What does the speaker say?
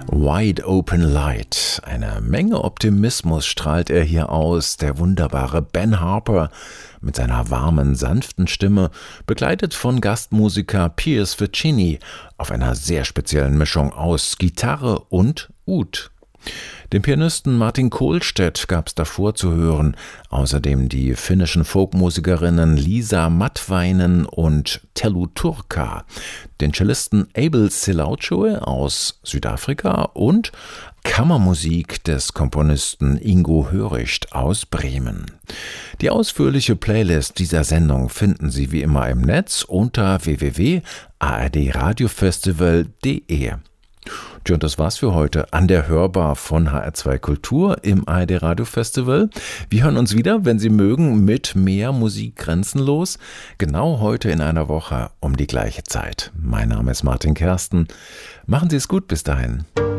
Wide Open Light. Eine Menge Optimismus strahlt er hier aus, der wunderbare Ben Harper mit seiner warmen, sanften Stimme, begleitet von Gastmusiker Piers Vicini auf einer sehr speziellen Mischung aus Gitarre und Oud. Den Pianisten Martin Kohlstedt gab es davor zu hören, außerdem die finnischen Folkmusikerinnen Liisa Matvainen und Tellu Turkka, den Cellisten Abel Selauchoe aus Südafrika und Kammermusik des Komponisten Ingo Höricht aus Bremen. Die ausführliche Playlist dieser Sendung finden Sie wie immer im Netz unter www.ardradiofestival.de. Und das war's für heute an der Hörbar von HR2 Kultur im ARD Radio Festival. Wir hören uns wieder, wenn Sie mögen, mit mehr Musik grenzenlos. Genau heute in einer Woche um die gleiche Zeit. Mein Name ist Martin Kersten. Machen Sie es gut bis dahin.